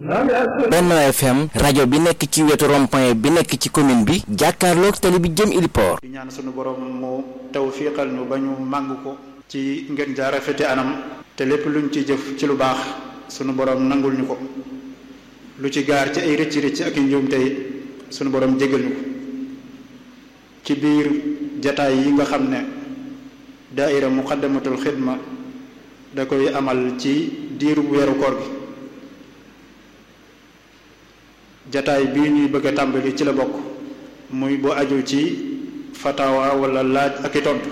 Benno FM rajo bi nekk ci wetu rond-point bi nekk ci commune bi jàkkaarloog tali bi jëm Iliport. di ñaan sunu borom mu tawfiqal ñu ba ñu màng ko ci ngeen jaar rafete anam te lépp luñ ci jëf ci lu baax sunu borom nangul ñu ko lu ci gaar ci ay rëcc ak i njuum tey sunu borom jégal ñu ko ci biir jataay yi nga xam ne daaira muqaddamatul xidma da koy amal ci diiru weeru koor gi. jataay bii ñuy bëgg a tàmbali ci la bokk muy bu aju ci fatawa wala laaj ak i tontu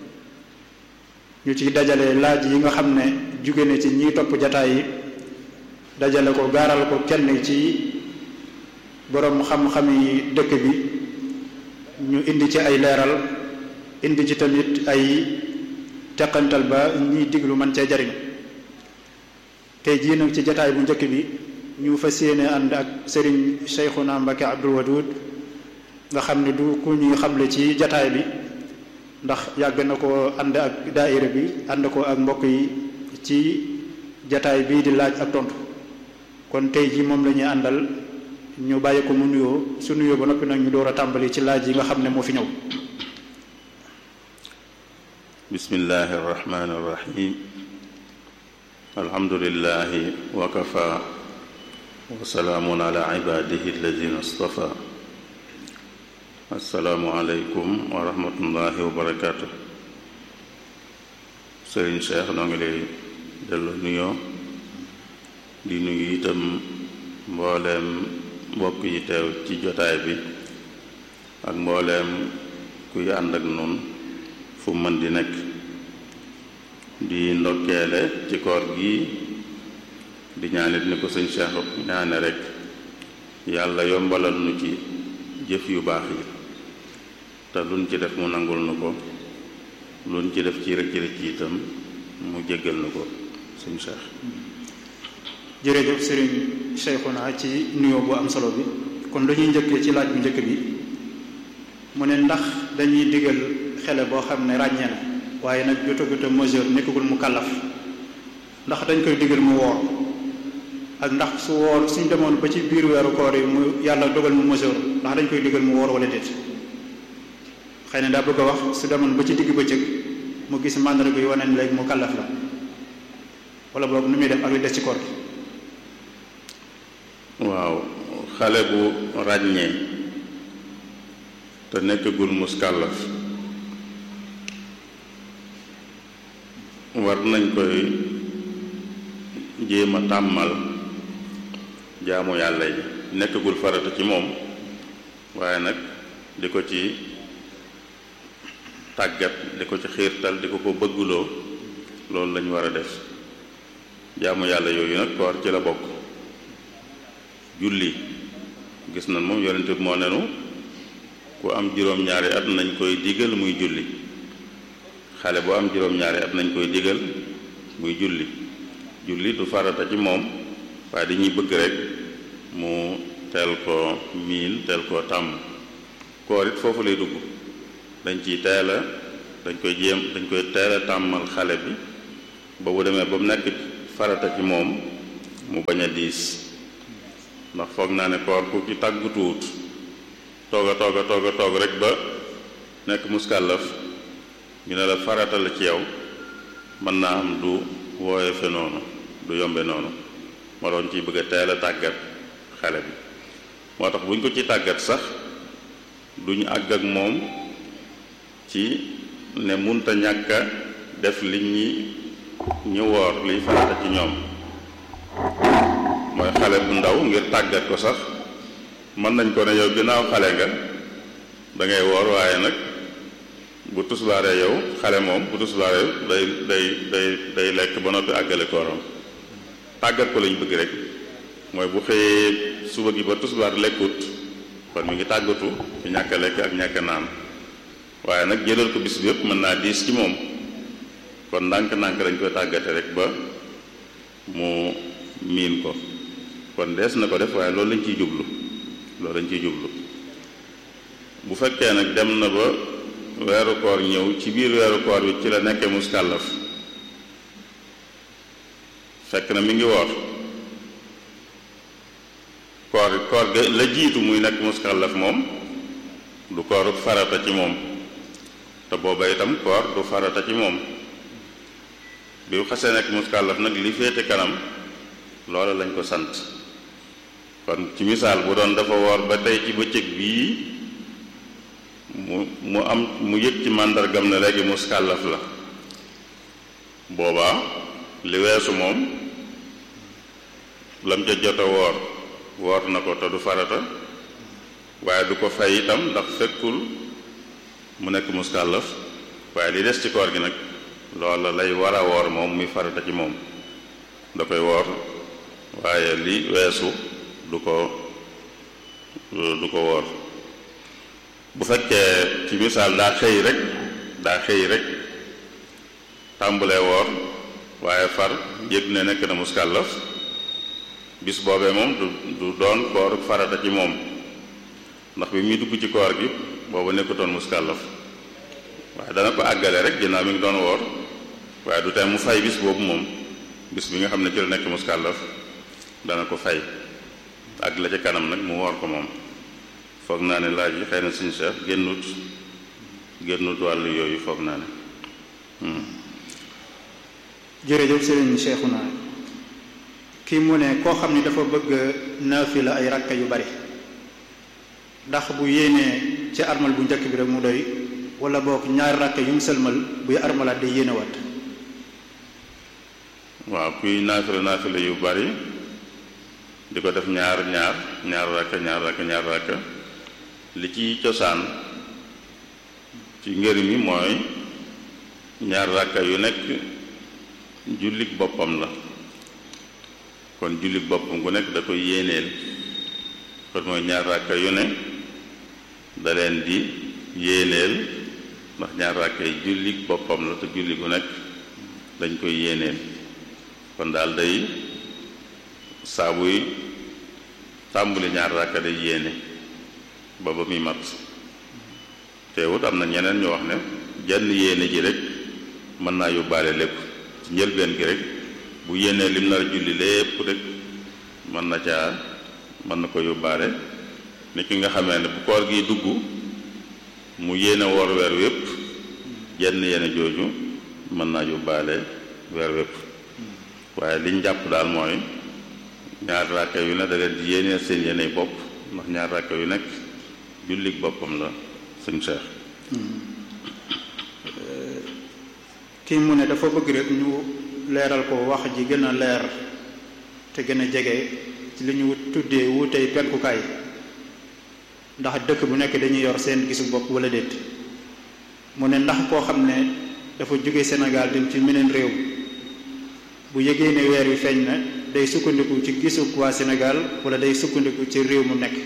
ñu ci dajale laaj yi nga xam ne jóge na ci ñiy topp jataay yi dajale ko gaaral ko kenn ci boroom xam-xam yi dëkk bi ñu indi ci ay leeral indi ci tamit ay teqantal ba ñiy diglu mën cee jariñ tey jii nag ci jataay bu njëkk bi ñu fas yéene ànd ak Serigne Cheikhouna Mbacké Abdoul Wadoud nga xam ne du ku ñuy xamle ci jataay bi ndax yàgg na ko ànd ak daaira bi ànd ko ak mbokk yi ci jataay bii di laaj ak tontu kon tey ji moom la ñuy àndal ñu bàyyi ko mu nuyoo su nuyoo ba noppi nag ñu door a tàmbali ci laaj yi nga xam ne moo fi ñëw. bismillahi arrahmani arrahim alhamdulillahi wa kafa wa salaamun ala ibadihi alladina istafa assalaamu aleykum wa rahmatullahi wa barakaatu. Sëriñ Cheikh noo ngi lay delloo nuyoo di nuyu itam mbooleem mbokk yi teew ci jotaay bi ak mbooleem kuy ànd ak nun fu mën di nekk di ndokkeele ci koor gi di ñaanit ni ko sëñ Cheikh ñaane rek yàlla yombalal nu ci jëf yu baax yi te luñ ci def mu nangul nu ko luñ ci def ci rëcc itam mu jéggal nu ko sëñ Cheikh. jërëjëf Serigne Cheikhouna ci nuyoo bu am solo bi kon dañuy njëkkee ci laaj bu njëkk bi mu ne ndax dañuy digal xele boo xam ne ràññee na waaye nag jotagut a majeur nekkagul mu kàllaf ndax dañ koy digal mu woor ak ndax su woor suñ demoon ba ci biir weeru koor yi mu yàlla dogal mu majeur ndax dañ koy digal mu woor wala déet xëy na daa bëgg a wax su demoon ba ci digg bëccëg mu gis màndarga yu wane ne léegi mu kàllaf la wala boog nu muy def ak li des ci koor gi. waaw xale bu ràññee te nekkagul muskàllaf war nañ koy jéem a tàmmal jaamu yàlla yi nekkagul farata ci moom waaye nag di ko ci tàggat di ko ci xiirtal di ko ko bëgguloo loolu lañu war a def jaamu yàlla yooyu nag koor ci la bokk. julli gis nañ moom yonent bi moo nenu ku am juróom-ñaari at nañ koy digal muy julli xale bu am juróom-ñaari at nañ koy digal muy julli julli du farata ci moom waaye dañuy bëgg rek mu teel koo miin teel koo tàmm koor it foofu lay dugg dañ koy teel a tàmmal xale bi ba bu demee ba mu nekk farata ci moom mu bañ a diis ndax foog naa ne koor ku ci tàggutuwut toog rek ba nekk muskàllaf ñu ne la farata la ci yow mën naa am du wooyefe noonu du yombe noonu moo doon ciy bëgg a teel a tàggat xale bi moo tax buñ ko ci tàggat sax duñu àgg ak moom ci ne munta ñàkk a def li ñu woor liy farata ci ñoom mooy xale bu ndaw ngir tàggat ko sax mën nañ ko ne yow ginnaaw xale nga da ngay woor waaye nag bu tusbaaree yow xale moom bu tusbaaree day lekk ba noppi àggale kooram tàggat ko lañ bëgg rek mooy bu xëyee suba gi ba tusbaar lekkut kon mi ngi tàggatu ci ñàkk a lekk ak ñàkk a naan waaye nag jëlal ko bis bi yëpp mën naa diis ci moom kon ndànk-ndànk dañ koy tàggate rek ba mu miin ko kon dees na ko def waaye loolu lañ ciy jublu bu fekkee nag dem na ba weeru koor ñëw ci biir weeru koor bi ci la nekkee muskàllaf fekk na mi ngi woor koor ga la jiitu muy nekk muskallaf moom du kooru farata ci moom te booba itam koor du farata ci moom bi mu xasee nekk muskallaf nag li féete kanam loola lañ ko sant kon ci misaal bu doon dafa woor ba tey ci bëccëg bii mu yëg ci màndargam ne léegi muskallaf la boobaa li weesu moom lam ca jot a woor na ko te du farata waaye du ko fay itam ndax fekkul mu nekk muskallaf waaye li des ci koor gi nag loola lay war a woor moom muy farata ci moom da koy woor waaye li weesu du ko woor bu fekkee ci misaal daa xëy rek tàmbulee woor waaye far yëg ne nekk na muskallaf bis boobee moom du doon koor farata ci moom ndax bi muy dugg ci koor gi boobu nekkutoon muskallaf waaye dana ko àggale rek ginnaaw mi ngi doon woor waaye du tey mu fay bis boobu moom bis bi nga xam ne ci la nekk muskallaf dana ko fay ak la ca kanam nag mu woor ko moom foog naa ne laaj yi xëy na suñu Cheikh génnut wàllu yooyu foog naa ne jërëjëf Serigne Cheikhouna kii mu ne koo xam ne dafa bëgg naafila ay rakka yu bari ndax bu yéenee ci armal bu njëkk bi rek mu doy wala boog ñaari rakka yu mu sëlmal buy armalaat day yéenewaat. waaw kuy naafila yu bari di ko def ñaar rakka li ci cosaan ci ngër mi mooy ñaar rakka yu nekk jullik boppam la kon jullik boppam gu nekk da koy yéeneel kon mooy ñaar rakka yu ne da leen di yéeneel ndax ñaar rakka yi jullik boppam la te julli gu nekk dañ koy yéeneel kon daal day saabuy tàmbuli ñaar rakka day yéene ba muy mat teewut am na ñeneen ñu wax ne jenn yéene ji rek mën naa yóbbaale lépp ci njëlbeen gi rek bu yéenee lim nar a julli lépp rek mën na ko yóbbaale ni ki nga xamee ne bu koor gi dugg mu yéene woor weer wépp jenn yéene jooju mën naa yóbbaale weer wépp waaye liñ jàpp daal mooy ñaar rakka yu ne da leen di yéeneel seen yéeney bopp ndax ñaar rakka yu nekk jullik boppam la sëñ Cheikh. kii mu ne dafa bëgg rek ñu leeral ko wax ji gën a leer te gën a jege ci li ñu tuddee wuutey penkukaay ndax dëkk bu nekk dañuy yor seen gisu bopp wala déet mu ne ndax koo xam ne dafa jóge Sénégal dem ci meneen réew bu yëgee ne weer wi feeñ na day sukkandiku ci gisu waa Sénégal wala day sukkandiku ci réew mu nekk.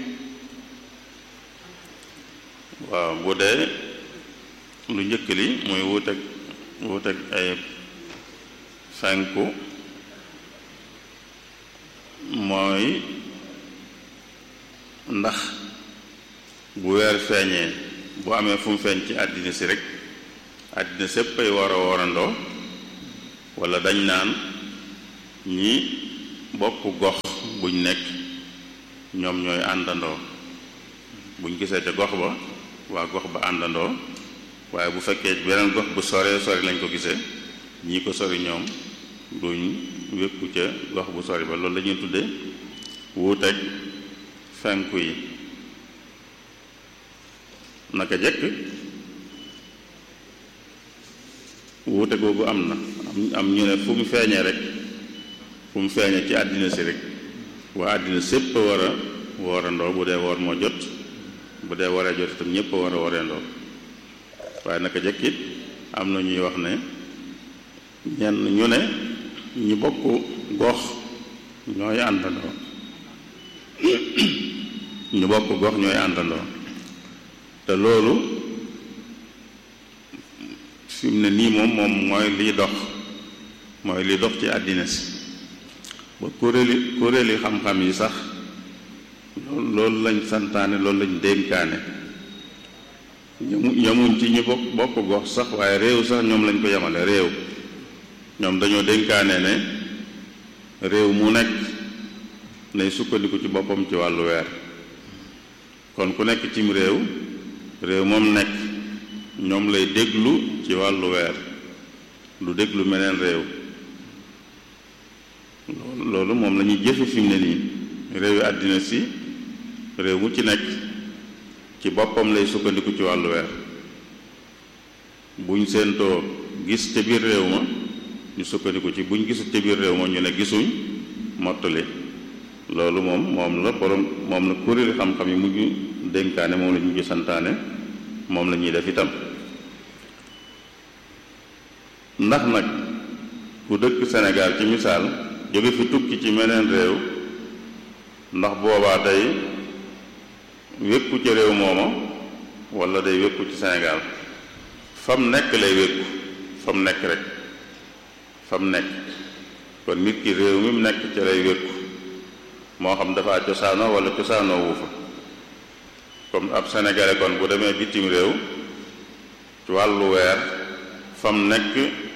waaw bu dee lu njëkk li muy wuuteeg ay fenku mooy ndax bu weer feeñee bu amee fu mu feeñ ci àddina si rek àddina sépp ay war a woorandoo wala dañ naan ñi bokk gox buñ nekk ñoom ñooy àndandoo buñ gisee ca gox ba waa gox ba àndandoo waaye bu fekkee beneen gox bu sori lañ ko gisee ñii ko sori ñoom duñ wékku ca gox bu sori ba loolu la ñuy tudde wuuteeg fenku yi naka jekk wuute googu am na am ñu ne fu mu feeñee rek fu mu feeñee ci àddina si rek waa àddina sépp a war a woorandoo bu dee woor moo jot bu dee waree jot itam ñépp a war a woreendoo waaye naka jekk it am na ñuy wax ne ñenn ñu ne ñu bokk gox ñooy àndandoo ñu bokk gox ñooy àndandoo te loolu fi mu ne nii moom mooy liy dox ci àddina si ba kuréeli xam-xam yi sax loolu lañ santaane loolu lañ dénkaane ñamuñ ci ñu bokk gox sax waaye réew sax ñoom lañ ko yemale réew ñoom dañoo dénkaane ne réew mu nekk nay sukkandiku ci boppam ci wàllu weer kon ku nekk cim réew moom nekk ñoom lay déglu ci wàllu weer du déglu meneen réew loolu moom la ñuy jëfe fi mu ne nii réewi àddina si réew mu ci nekk ci boppam lay sukkandiku ci wàllu weer buñ séentoo gis ca biir réew ma ñu sukkandiku ci buñ gisul ca biir réew ma ñu ne gisuñ mottali loolu moom la kuréeli xam-xam yi mujj dénkaane moom la ñu mujj santaane moom la ñuy def itam ndax nag ku dëkk Sénégal ci misaal jóge fi tukki ci meneen réew ndax boobaa day wékku ci réew mooma wala day wékku ci Sénégal fam nekk lay wékku fam nekk rek fam nekk kon nit ki réew mi mu nekk ci lay wékku moo xam dafa cosaanoo wala cosaanoo wu fa comme ab sénégalais kon bu demee bitim réew ci wàllu weer fam nekk